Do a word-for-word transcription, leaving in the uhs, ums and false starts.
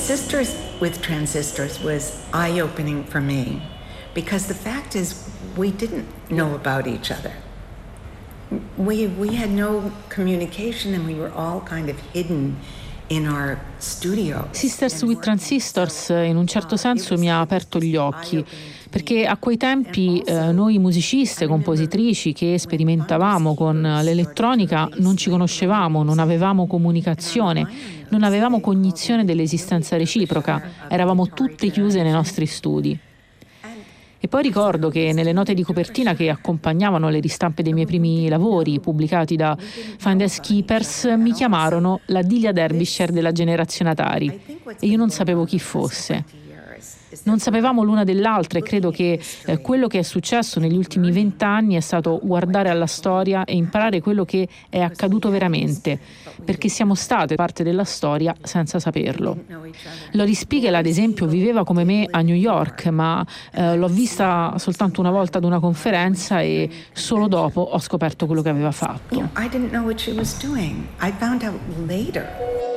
Sisters with Transistors was eye-opening for me because the fact is we didn't know about each other. We we had no communication and we were all kind of hidden in our studio. Sisters with Transistors in un certo senso mi ha aperto gli occhi, perché a quei tempi eh, noi musiciste, compositrici che sperimentavamo con l'elettronica non ci conoscevamo, non avevamo comunicazione, non avevamo cognizione dell'esistenza reciproca, eravamo tutte chiuse nei nostri studi. E poi ricordo che nelle note di copertina che accompagnavano le ristampe dei miei primi lavori, pubblicati da Finders Keepers, mi chiamarono la Delia Derbyshire della generazione Atari e io non sapevo chi fosse. Non sapevamo l'una dell'altra e credo che eh, quello che è successo negli ultimi vent'anni è stato guardare alla storia e imparare quello che è accaduto veramente, perché siamo state parte della storia senza saperlo. Lori Spiegel, ad esempio, viveva come me a New York, ma eh, l'ho vista soltanto una volta ad una conferenza e solo dopo ho scoperto quello che aveva fatto. I didn't know what she was doing. I found out later.